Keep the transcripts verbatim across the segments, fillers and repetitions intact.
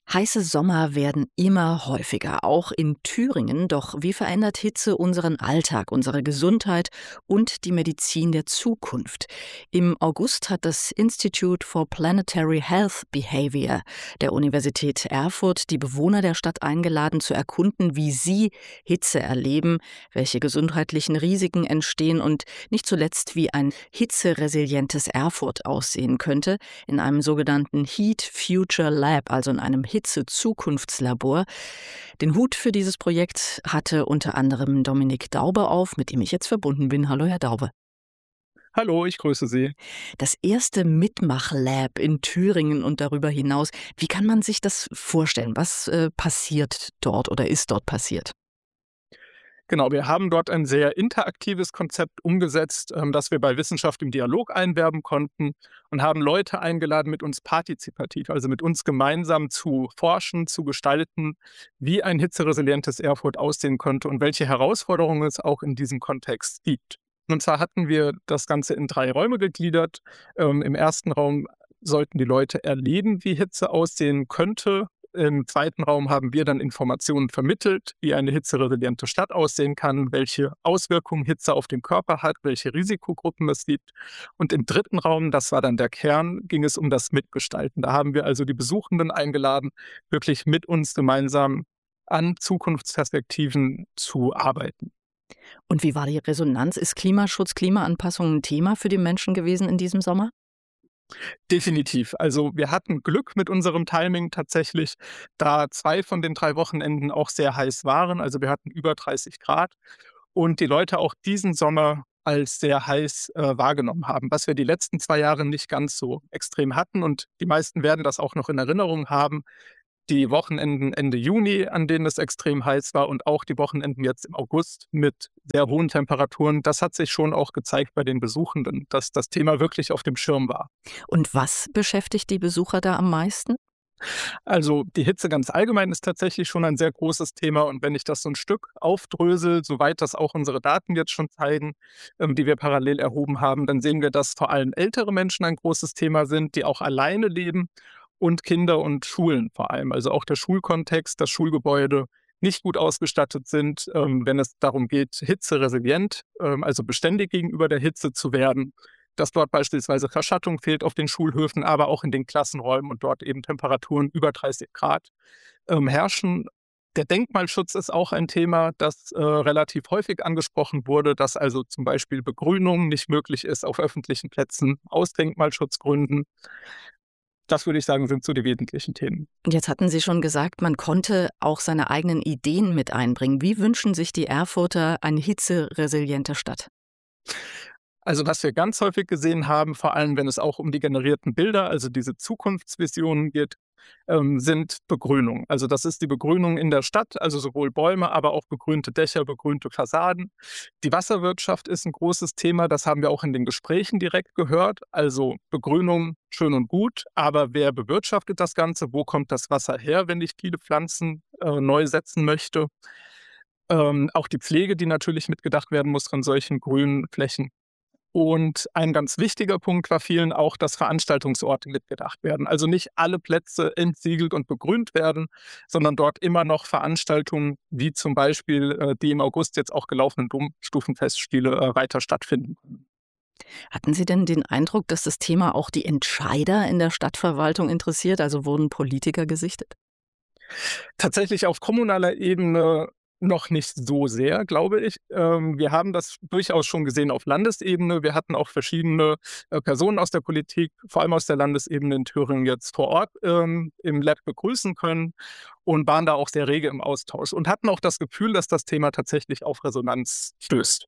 Heiße Sommer werden immer häufiger, auch in Thüringen. Doch wie verändert Hitze unseren Alltag, unsere Gesundheit und die Medizin der Zukunft? Im August hat das Institute for Planetary Health Behavior der Universität Erfurt die Bewohner der Stadt eingeladen, zu erkunden, wie sie Hitze erleben, welche gesundheitlichen Risiken entstehen und nicht zuletzt, wie ein hitzeresilientes Erfurt aussehen könnte, in einem sogenannten Heat Future Lab, also in einem Hitze-Zukunftslabor. Den Hut für dieses Projekt hatte unter anderem Dominik Daube auf, mit dem ich jetzt verbunden bin. Hallo, Herr Daube. Hallo, ich grüße Sie. Das erste Mitmach-Lab in Thüringen und darüber hinaus. Wie kann man sich das vorstellen? Was äh, passiert dort oder ist dort passiert? Genau, wir haben dort ein sehr interaktives Konzept umgesetzt, ähm, das wir bei Wissenschaft im Dialog einwerben konnten und haben Leute eingeladen, mit uns partizipativ, also mit uns gemeinsam zu forschen, zu gestalten, wie ein hitzeresilientes Erfurt aussehen könnte und welche Herausforderungen es auch in diesem Kontext gibt. Und zwar hatten wir das Ganze in drei Räume gegliedert. Ähm, Im ersten Raum sollten die Leute erleben, wie Hitze aussehen könnte. Im zweiten Raum haben wir dann Informationen vermittelt, wie eine hitzeresiliente Stadt aussehen kann, welche Auswirkungen Hitze auf den Körper hat, welche Risikogruppen es gibt. Und im dritten Raum, das war dann der Kern, ging es um das Mitgestalten. Da haben wir also die Besuchenden eingeladen, wirklich mit uns gemeinsam an Zukunftsperspektiven zu arbeiten. Und wie war die Resonanz? Ist Klimaschutz, Klimaanpassung ein Thema für die Menschen gewesen in diesem Sommer? Definitiv. Also wir hatten Glück mit unserem Timing tatsächlich, da zwei von den drei Wochenenden auch sehr heiß waren. Also wir hatten über dreißig Grad und die Leute auch diesen Sommer als sehr heiß äh, wahrgenommen haben, was wir die letzten zwei Jahre nicht ganz so extrem hatten. Und die meisten werden das auch noch in Erinnerung haben. Die Wochenenden Ende Juni, an denen es extrem heiß war, und auch die Wochenenden jetzt im August mit sehr hohen Temperaturen, das hat sich schon auch gezeigt bei den Besuchenden, dass das Thema wirklich auf dem Schirm war. Und was beschäftigt die Besucher da am meisten? Also die Hitze ganz allgemein ist tatsächlich schon ein sehr großes Thema. Und wenn ich das so ein Stück aufdrösel, soweit das auch unsere Daten jetzt schon zeigen, ähm, die wir parallel erhoben haben, dann sehen wir, dass vor allem ältere Menschen ein großes Thema sind, die auch alleine leben, und Kinder und Schulen vor allem. Also auch der Schulkontext, das Schulgebäude nicht gut ausgestattet sind, ähm, wenn es darum geht, hitzeresilient, ähm, also beständig gegenüber der Hitze zu werden. Dass dort beispielsweise Verschattung fehlt auf den Schulhöfen, aber auch in den Klassenräumen und dort eben Temperaturen über dreißig Grad ähm, herrschen. Der Denkmalschutz ist auch ein Thema, das äh, relativ häufig angesprochen wurde, dass also zum Beispiel Begrünung nicht möglich ist auf öffentlichen Plätzen aus Denkmalschutzgründen. Das würde ich sagen, sind so die wesentlichen Themen. Und jetzt hatten Sie schon gesagt, man konnte auch seine eigenen Ideen mit einbringen. Wie wünschen sich die Erfurter eine hitzeresiliente Stadt? Also was wir ganz häufig gesehen haben, vor allem wenn es auch um die generierten Bilder, also diese Zukunftsvisionen geht, ähm, sind Begrünung. Also das ist die Begrünung in der Stadt, also sowohl Bäume, aber auch begrünte Dächer, begrünte Fassaden. Die Wasserwirtschaft ist ein großes Thema, das haben wir auch in den Gesprächen direkt gehört. Also Begrünung schön und gut, aber wer bewirtschaftet das Ganze? Wo kommt das Wasser her, wenn ich viele Pflanzen äh, neu setzen möchte? Ähm, auch die Pflege, die natürlich mitgedacht werden muss von solchen grünen Flächen. Und ein ganz wichtiger Punkt war vielen auch, dass Veranstaltungsorte mitgedacht werden. Also nicht alle Plätze entsiegelt und begrünt werden, sondern dort immer noch Veranstaltungen wie zum Beispiel äh, die im August jetzt auch gelaufenen Domstufenfestspiele äh, weiter stattfinden können. Hatten Sie denn den Eindruck, dass das Thema auch die Entscheider in der Stadtverwaltung interessiert? Also wurden Politiker gesichtet? Tatsächlich auf kommunaler Ebene noch nicht so sehr, glaube ich. Ähm, wir haben das durchaus schon gesehen auf Landesebene. Wir hatten auch verschiedene äh, Personen aus der Politik, vor allem aus der Landesebene in Thüringen, jetzt vor Ort ähm, im Lab begrüßen können und waren da auch sehr rege im Austausch und hatten auch das Gefühl, dass das Thema tatsächlich auf Resonanz stößt.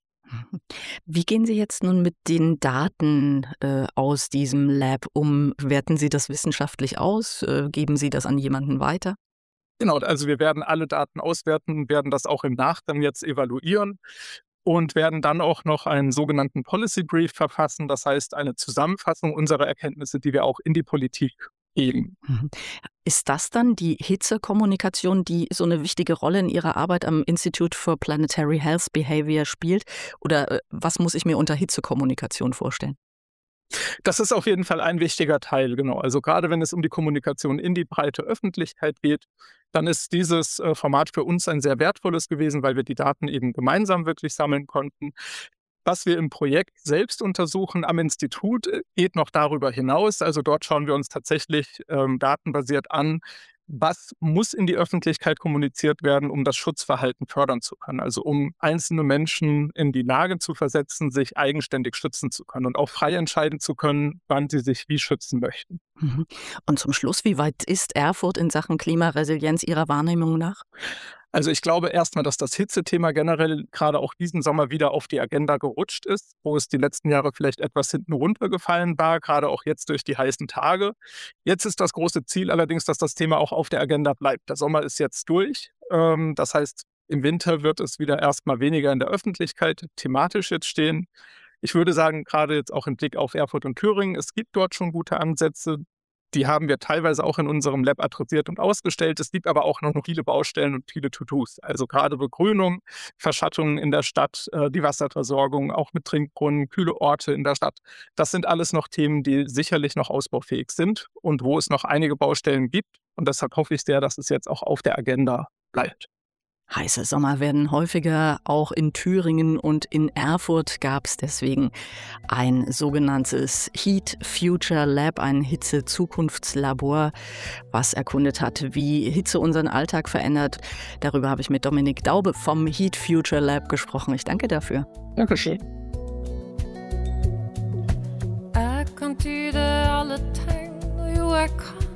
Wie gehen Sie jetzt nun mit den Daten äh, aus diesem Lab um? Werten Sie das wissenschaftlich aus? Äh, geben Sie das an jemanden weiter? Genau, also wir werden alle Daten auswerten, werden das auch im Nachgang jetzt evaluieren und werden dann auch noch einen sogenannten Policy Brief verfassen, das heißt eine Zusammenfassung unserer Erkenntnisse, die wir auch in die Politik geben. Mhm. Ist das dann die Hitzekommunikation, die so eine wichtige Rolle in Ihrer Arbeit am Institute for Planetary Health Behavior spielt? Oder äh, was muss ich mir unter Hitzekommunikation vorstellen? Das ist auf jeden Fall ein wichtiger Teil, genau. Also gerade wenn es um die Kommunikation in die breite Öffentlichkeit geht, dann ist dieses äh, Format für uns ein sehr wertvolles gewesen, weil wir die Daten eben gemeinsam wirklich sammeln konnten. Was wir im Projekt selbst untersuchen am Institut, äh, geht noch darüber hinaus. Also dort schauen wir uns tatsächlich ähm, datenbasiert an, was muss in die Öffentlichkeit kommuniziert werden, um das Schutzverhalten fördern zu können. Also um einzelne Menschen in die Lage zu versetzen, sich eigenständig schützen zu können und auch frei entscheiden zu können, wann sie sich wie schützen möchten. Mhm. Und zum Schluss, wie weit ist Erfurt in Sachen Klimaresilienz Ihrer Wahrnehmung nach? Also ich glaube erstmal, dass das Hitzethema generell gerade auch diesen Sommer wieder auf die Agenda gerutscht ist, wo es die letzten Jahre vielleicht etwas hinten runtergefallen war, gerade auch jetzt durch die heißen Tage. Jetzt ist das große Ziel allerdings, dass das Thema auch auf der Agenda bleibt. Der Sommer ist jetzt durch. Ähm, das heißt, im Winter wird es wieder erstmal weniger in der Öffentlichkeit thematisch jetzt stehen. Ich würde sagen, gerade jetzt auch im Blick auf Erfurt und Thüringen, es gibt dort schon gute Ansätze. Die haben wir teilweise auch in unserem Lab adressiert und ausgestellt. Es gibt aber auch noch viele Baustellen und viele To-Dos. Also gerade Begrünung, Verschattungen in der Stadt, äh, die Wasserversorgung, auch mit Trinkbrunnen, kühle Orte in der Stadt. Das sind alles noch Themen, die sicherlich noch ausbaufähig sind und wo es noch einige Baustellen gibt. Und deshalb hoffe ich sehr, dass es jetzt auch auf der Agenda bleibt. Heiße Sommer werden häufiger, auch in Thüringen und in Erfurt gab es deswegen ein sogenanntes Heat Future Lab, ein Hitze-Zukunftslabor, was erkundet hat, wie Hitze unseren Alltag verändert. Darüber habe ich mit Dominik Daube vom Heat Future Lab gesprochen. Ich danke dafür. Dankeschön. Jeg kan tyde alle tegn, jo jeg kan